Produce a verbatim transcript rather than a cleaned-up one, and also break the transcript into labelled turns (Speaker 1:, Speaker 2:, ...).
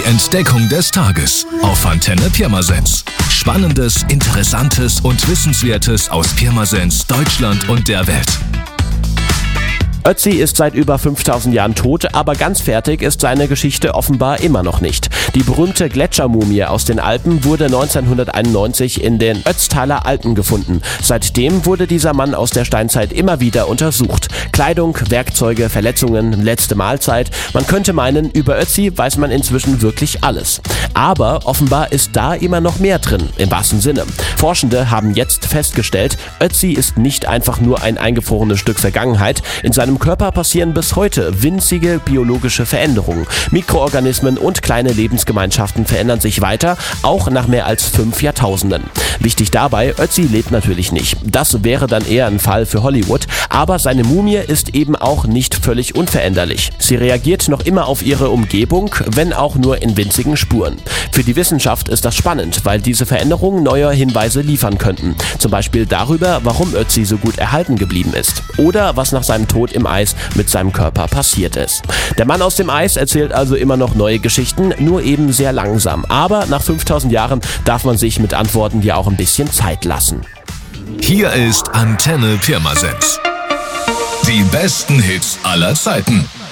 Speaker 1: Die Entdeckung des Tages auf Antenne Pirmasens. Spannendes, Interessantes und Wissenswertes aus Pirmasens, Deutschland und der Welt.
Speaker 2: Ötzi ist seit über fünftausend Jahren tot, aber ganz fertig ist seine Geschichte offenbar immer noch nicht. Die berühmte Gletschermumie aus den Alpen wurde neunzehnhunderteinundneunzig in den Ötztaler Alpen gefunden. Seitdem wurde dieser Mann aus der Steinzeit immer wieder untersucht. Kleidung, Werkzeuge, Verletzungen, letzte Mahlzeit. Man könnte meinen, über Ötzi weiß man inzwischen wirklich alles. Aber offenbar ist da immer noch mehr drin, im wahrsten Sinne. Forschende haben jetzt festgestellt, Ötzi ist nicht einfach nur ein eingefrorenes Stück Vergangenheit. In seinem Körper passieren bis heute winzige biologische Veränderungen. Mikroorganismen und kleine Lebensgemeinschaften verändern sich weiter, auch nach mehr als fünf Jahrtausenden. Wichtig dabei, Ötzi lebt natürlich nicht. Das wäre dann eher ein Fall für Hollywood, aber seine Mumie ist eben auch nicht völlig unveränderlich. Sie reagiert noch immer auf ihre Umgebung, wenn auch nur in winzigen Spuren. Für die Wissenschaft ist das spannend, weil diese Veränderungen neue Hinweise liefern könnten. Zum Beispiel darüber, warum Ötzi so gut erhalten geblieben ist. Oder was nach seinem Tod im Eis mit seinem Körper passiert ist. Der Mann aus dem Eis erzählt also immer noch neue Geschichten, nur eben sehr langsam. Aber nach fünftausend Jahren darf man sich mit Antworten ja auch ein bisschen Zeit lassen.
Speaker 1: Hier ist Antenne Pirmasens. Die besten Hits aller Zeiten.